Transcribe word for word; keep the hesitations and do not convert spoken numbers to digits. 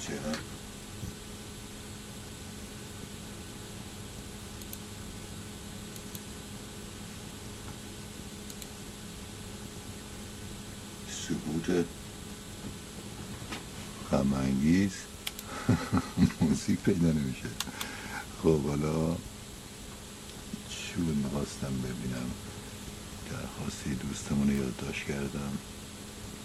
چرا سکوت غم‌انگیز موسیقی پیدا نمیشه. خب حالا چی بود میخواستم ببینم؟ درخواستی دوستمون رو یادداشت کردم.